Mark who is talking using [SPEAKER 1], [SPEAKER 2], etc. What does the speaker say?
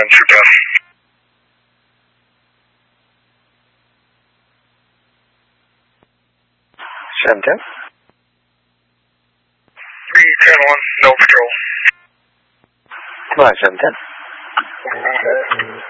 [SPEAKER 1] True path.
[SPEAKER 2] 710.
[SPEAKER 1] 310-1, no patrol.
[SPEAKER 2] Come on, 710.